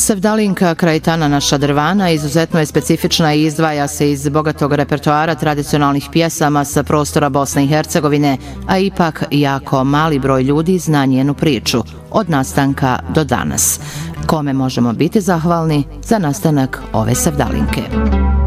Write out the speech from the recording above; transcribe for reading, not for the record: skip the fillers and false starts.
Sevdalinka Krajtana naša drvana izuzetno je specifična i izdvaja se iz bogatog repertoara tradicionalnih pjesama sa prostora Bosne i Hercegovine, a ipak jako mali broj ljudi zna njenu priču, od nastanka do danas. Kome možemo biti zahvalni za nastanak ove Sevdalinke?